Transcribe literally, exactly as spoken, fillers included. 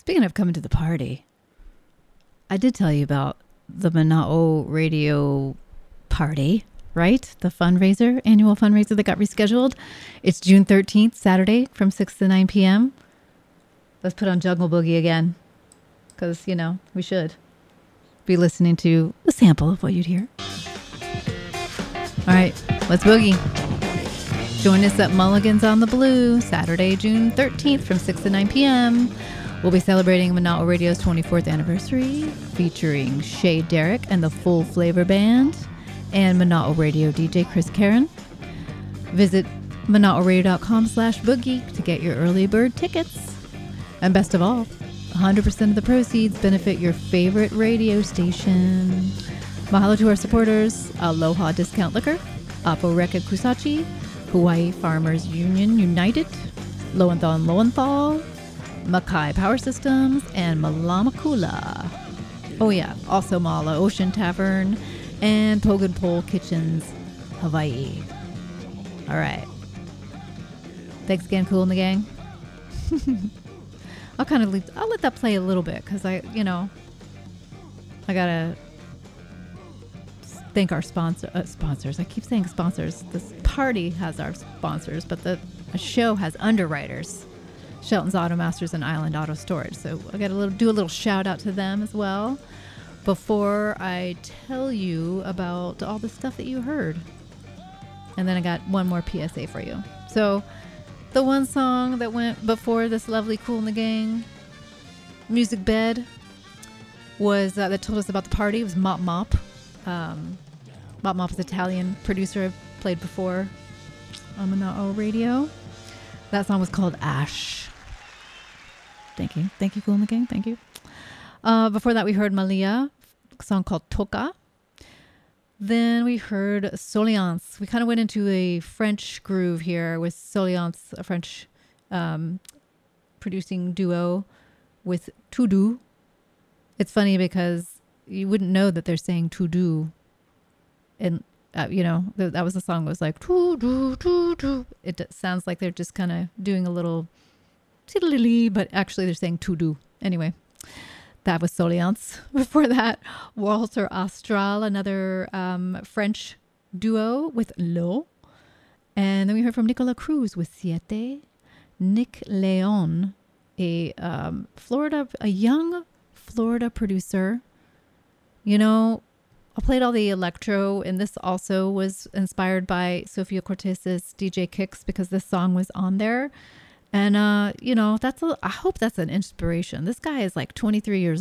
Speaking of coming to the party, I did tell you about the Mana'o Radio party, right? The fundraiser, annual fundraiser that got rescheduled. It's June thirteenth, Saturday from six to nine p.m. Let's put on Jungle Boogie again because, you know, we should be listening to a sample of what you'd hear. All right, let's boogie. Join us at Mulligan's on the Blue, Saturday, June thirteenth from six to nine p.m. We'll be celebrating Mana'o Radio's twenty-fourth anniversary, featuring Shay Derrick and the Full Flavor Band, and Mana'o Radio D J Chris Karen. Visit mana'oradio.com slash boogie to get your early bird tickets. And best of all, one hundred percent of the proceeds benefit your favorite radio station. Mahalo to our supporters, Aloha Discount Liquor, Apo Reka Kusachi, Hawaii Farmers Union United, Lowenthal and Lowenthal, Makai Power Systems, and Malamakula. Oh yeah, also Mala Ocean Tavern and Pogan Pole Kitchens, Hawaii. All right. Thanks again, Kool and the Gang. I'll kind of leave, I'll let that play a little bit because I, you know, I gotta thank our sponsor uh, sponsors. I keep saying sponsors. This party has our sponsors, but the show has underwriters. Shelton's Auto Masters and Island Auto Storage. So I got to little, do a little shout out to them as well before I tell you about all the stuff that you heard. And then I got one more P S A for you. So the one song that went before this lovely Kool and the Gang music bed was uh, that told us about the party. It was Mop Mop. Um, Mop Mop is an Italian producer I've played before on Mana'o Radio. That song was called Ash. Thank you. Thank you, Kool and the Gang. Thank you. Uh, before that, we heard Malia, a song called Toka. Then we heard Soliance. We kind of went into a French groove here with Soliance, a French um, producing duo with Tudu. It's funny because you wouldn't know that they're saying Tudu. And, uh, you know, th- that was the song. It was like, Tudu, Tudu. It d- sounds like they're just kind of doing a little tiddly, but actually they're saying Tudu. Anyway. That was Soliance. Before that, Walter Austral, another um, French duo with Lo. And then we heard from Nicola Cruz with Siete. Nick Leon, a um, Florida, a young Florida producer. You know, I played all the electro, and this also was inspired by Sofia Cortez's D J Kicks because this song was on there. And, uh, you know, that's a, I hope that's an inspiration. This guy is like twenty-three years